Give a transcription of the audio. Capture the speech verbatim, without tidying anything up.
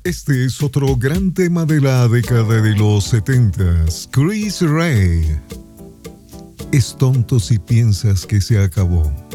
Este es otro gran tema de la década de los setentas. Chris Rea. Es tonto si piensas que se acabó.